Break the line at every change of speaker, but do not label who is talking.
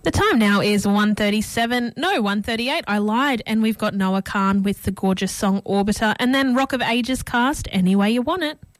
The time now is 1:38. I lied. And we've got Noah Khan with the gorgeous song Orbiter, and then Rock of Ages cast, Any Way You Want It.